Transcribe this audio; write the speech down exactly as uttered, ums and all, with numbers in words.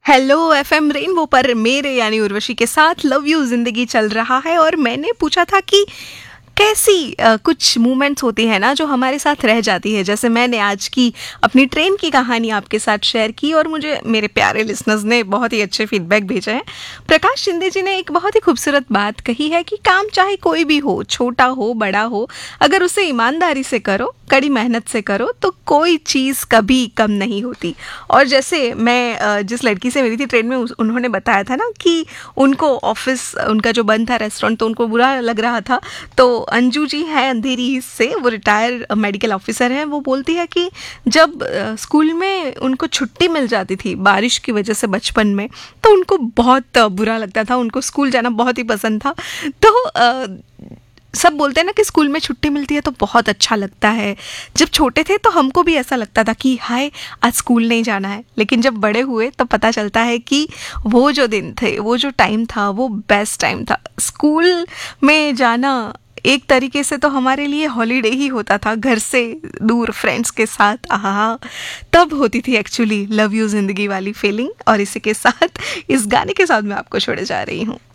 Hello FM rainbow पर मेरे यानी उर्वशी के साथ लव यू जिंदगी चल रहा है। और मैंने पूछा था कि कैसी अ, कुछ मोमेंट्स होती हैं ना जो हमारे साथ रह जाती है। जैसे मैंने आज की अपनी ट्रेन की कहानी आपके साथ शेयर की और मुझे मेरे प्यारे लिसनर्स ने बहुत ही अच्छे फीडबैक भेजे हैं। प्रकाश शिंदे जी ने एक बहुत ही खूबसूरत बात कही है कि काम चाहे कोई भी हो, छोटा हो बड़ा हो, अगर उसे ईमानदारी से करो, कड़ी मेहनत से करो तो कोई चीज़ कभी कम नहीं होती। और जैसे मैं अ, जिस लड़की से मिली थी ट्रेन में, उस- उन्होंने बताया था ना कि उनको ऑफिस उनका जो बंद था रेस्टोरेंट, तो उनको बुरा लग रहा था। तो अंजू जी हैं अंधेरी से, वो रिटायर मेडिकल ऑफिसर हैं। वो बोलती है कि जब अ, स्कूल में उनको छुट्टी मिल जाती थी बारिश की वजह से बचपन में, तो उनको बहुत अ, बुरा लगता था। उनको स्कूल जाना बहुत ही पसंद था। तो अ, सब बोलते हैं ना कि स्कूल में छुट्टी मिलती है तो बहुत अच्छा लगता है। जब छोटे थे तो हमको भी ऐसा लगता था कि हाय आज स्कूल नहीं जाना है, लेकिन जब बड़े हुए तो पता चलता है कि वो जो दिन थे, वो जो टाइम था, वो बेस्ट टाइम था। स्कूल में जाना एक तरीके से तो हमारे लिए हॉलीडे ही होता था, घर से दूर फ्रेंड्स के साथ। आहा, तब होती थी एक्चुअली लव यू जिंदगी वाली फीलिंग। और इसी के साथ इस गाने के साथ मैं आपको छोड़े जा रही हूँ।